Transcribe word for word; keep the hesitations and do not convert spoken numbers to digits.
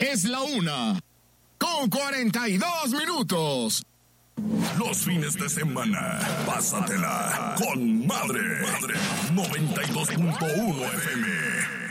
Es la una, con cuarenta y dos minutos. Los fines de semana, pásatela con Madre. Madre noventa y dos punto uno F M.